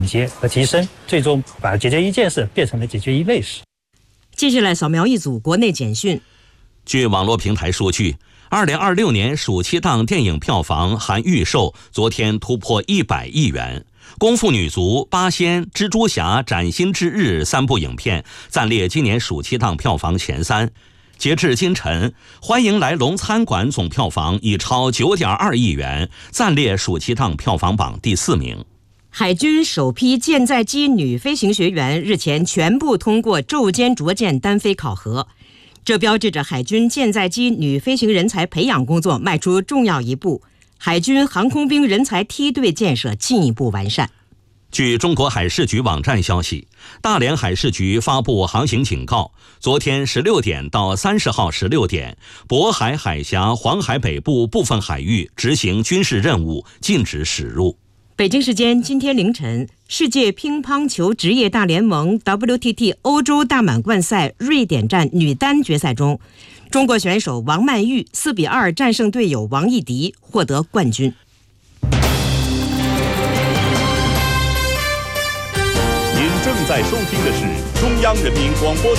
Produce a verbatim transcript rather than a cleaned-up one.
接和提升，最终把解决一件事变成了解决一类事。 接下来扫描一组国内简讯。 据网络平台数据，二零二六年暑期档电影票房含预售昨天突破一百亿元，功夫女足、八仙、蜘蛛侠、崭新之日三部影片暂列今年暑期档票房前三。截至今晨，欢迎来龙餐馆总票房已超 九点二亿元，暂列暑期档票房榜第四名。 海军首批舰载机女飞行学员日前全部通过昼间着舰单飞考核，这标志着海军舰载机女飞行人才培养工作迈出重要一步，海军航空兵人才梯队建设进一步完善。 据中国海事局网站消息，大连海事局发布航行警告，昨天十六点到三十号十六点，渤海海峡、黄海北部部分海域执行军事任务，禁止驶入。 北京时间今天凌晨，世界乒乓球职业大联盟 W T T 欧洲大满贯赛瑞典站女单决赛中，中国选手王曼玉四比二战胜队友王艺迪，获得冠军。 您正在收听的是中央人民广播电